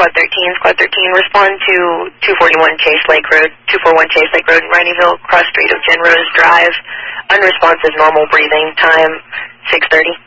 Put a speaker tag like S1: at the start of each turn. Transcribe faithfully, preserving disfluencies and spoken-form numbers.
S1: Squad thirteen. Squad thirteen, respond to two forty-one Chase Lake Road, two forty-one Chase Lake Road in Rineyville, cross street of Jen Rose Drive. Unresponsive, normal breathing, time six thirty.